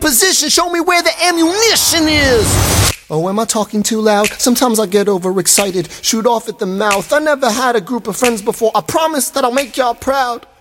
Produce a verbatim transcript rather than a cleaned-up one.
position. Show me where the ammunition is. Oh, am I talking too loud? Sometimes I get overexcited, shoot off at the mouth. I never had a group of friends before. I promise that I'll make y'all proud.